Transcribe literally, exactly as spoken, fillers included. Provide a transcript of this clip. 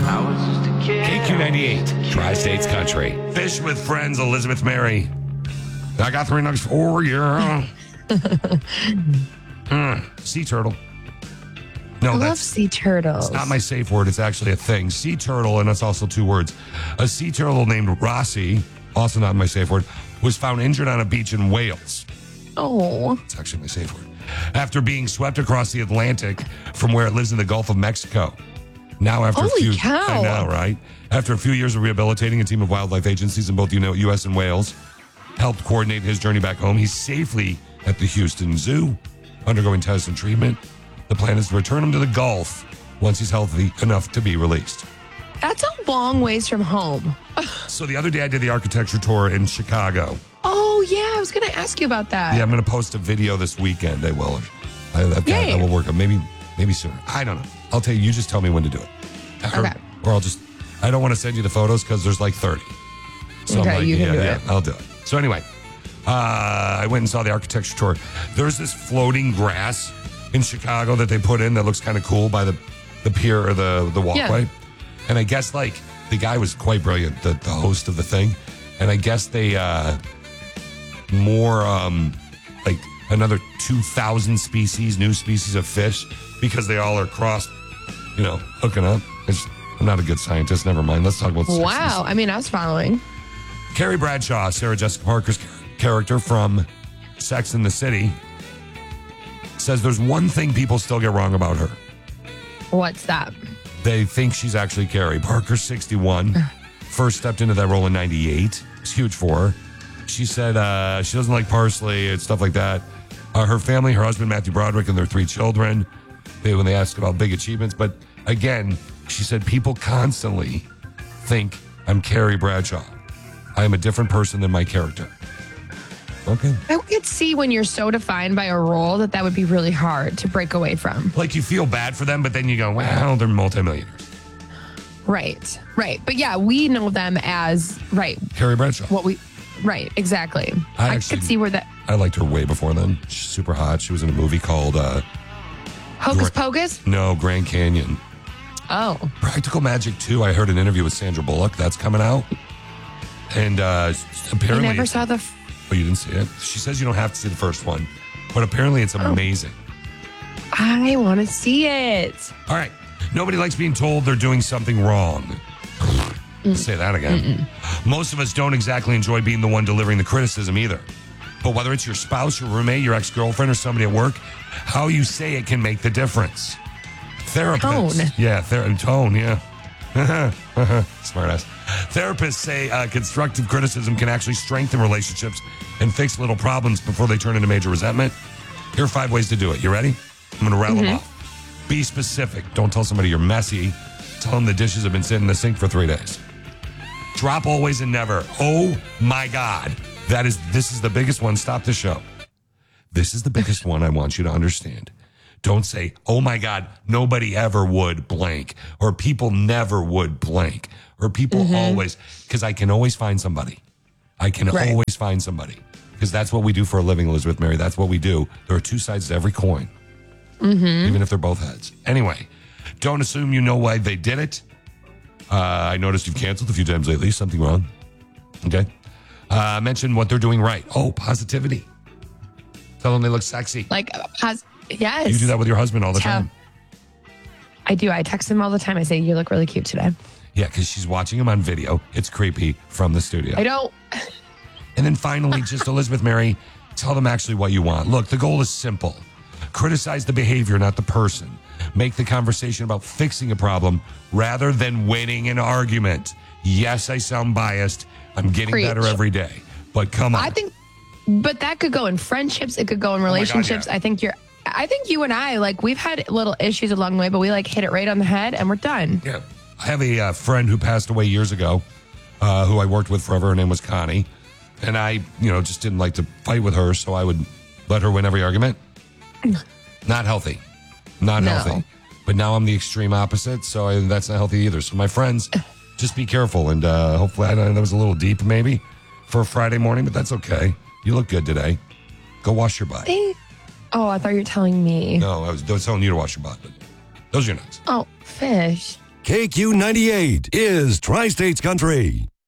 K Q ninety-eight, Tri-States Country. Fish with Friends, Elizabeth Mary. I got three nuggets for you. mm, sea turtle. No, I love that's sea turtles. it's not my safe word. It's actually a thing. Sea turtle, and that's also two words. A sea turtle named Rossi, also not my safe word, was found injured on a beach in Wales. Oh. It's actually my safe word. After being swept across the Atlantic from where it lives in the Gulf of Mexico. Now, after Holy a few, cow. I know, right? After a few years of rehabilitating, a team of wildlife agencies in both you know, U S and Wales helped coordinate his journey back home. He's safely at the Houston Zoo, undergoing tests and treatment. The plan is to return him to the Gulf once he's healthy enough to be released. That's a long ways from home. So the other day, I did the architecture tour in Chicago. Oh, yeah. I was going to ask you about that. Yeah, I'm going to post a video this weekend. I will. I, that, that, Yay. that will work. Maybe, maybe sooner. I don't know. I'll tell you. You just tell me when to do it. Or, Okay. or I'll just. I don't want to send you the photos because there's like thirty. So Okay, I'm like, you can yeah, do yeah, it. I'll do it. So anyway, uh, I went and saw the architecture tour. There's this floating grass in Chicago that they put in that looks kind of cool by the, the pier or the the walkway. Yeah. And I guess like the guy was quite brilliant, the, the host of the thing. And I guess they uh, more um, like another two thousand species, new species of fish, because they all are crossed, you know, hooking up. It's, I'm not a good scientist. Never mind. Let's talk about sex. Wow. I mean, I was following. Carrie Bradshaw, Sarah Jessica Parker's char- character from Sex and the City, says there's one thing people still get wrong about her. What's that? They think she's actually Carrie. Parker's sixty-one. First stepped into that role in ninety-eight. It's huge for her. She said uh, she doesn't like parsley and stuff like that. Uh, her family, her husband, Matthew Broderick, and their three children, they, when they ask about big achievements. But again, she said people constantly think I'm Carrie Bradshaw. I am a different person than my character. Okay. I could see when you're so defined by a role that that would be really hard to break away from. Like you feel bad for them, but then you go, wow, they're multimillionaires. Right, right. But yeah, we know them as, right, Carrie Bradshaw. what we, right, exactly. I I, actually- could see where that, I liked her way before then. She's super hot. She was in a movie called, uh, Hocus Gra- Pocus? no, Grand Canyon. Oh, Practical Magic two. I heard an interview with Sandra Bullock. That's coming out. And uh, I apparently... never saw the, f- Oh, you didn't see it? She says you don't have to see the first one. But apparently it's amazing. I want to see it. All right. Nobody likes being told they're doing something wrong. Say that again. Mm-mm. Most of us don't exactly enjoy being the one delivering the criticism either. But whether it's your spouse, your roommate, your ex-girlfriend, or somebody at work, how you say it can make the difference. Therapists. Tone. Yeah, ther- tone, yeah. Smart ass. Therapists say uh, constructive criticism can actually strengthen relationships and fix little problems before they turn into major resentment. Here are five ways to do it. You ready? I'm going to rattle them off. Be specific. Don't tell somebody you're messy. Tell them the dishes have been sitting in the sink for three days. Drop always and never. Oh my God. That is, this is the biggest one. Stop the show. This is the biggest one I want you to understand. Don't say, oh my God, nobody ever would blank, or people never would blank, or people mm-hmm. always, because I can always find somebody. I can right. always find somebody, because that's what we do for a living, Elizabeth Mary. That's what we do. There are two sides to every coin, mm-hmm. even if they're both heads. Anyway, don't assume you know why they did it. Uh, I noticed you've canceled a few times lately. Something wrong. Okay. Uh, mention what they're doing right. Oh, positivity. Tell them they look sexy. Like, pos- yes. You do that with your husband all the Tell- time. I do. I text him all the time. I say, you look really cute today. Yeah, because she's watching him on video. It's creepy from the studio. I don't. And then finally, just Elizabeth Mary, tell them actually what you want. Look, the goal is simple. Criticize the behavior, not the person. Make the conversation about fixing a problem rather than winning an argument. Yes, I sound biased. I'm getting Preach. better every day. But come on. I think, but that could go in friendships. It could go in relationships. Oh my God, yeah. I think you're, I think you and I, like, we've had little issues along the way, but we like hit it right on the head and we're done. Yeah. I have a uh, friend who passed away years ago, uh, who I worked with forever. Her name was Connie. And I, you know, just didn't like to fight with her, so I would let her win every argument. Not healthy. Not No. healthy. But now I'm the extreme opposite, so I, that's not healthy either. So my friends, just be careful. And uh, hopefully, I know that was a little deep maybe for a Friday morning, but that's okay. You look good today. Go wash your butt. They, oh, I thought you were telling me. No, I was, I was telling you to wash your butt. But those are your nuts. Oh, fish. K Q ninety-eight is Tri-States Country.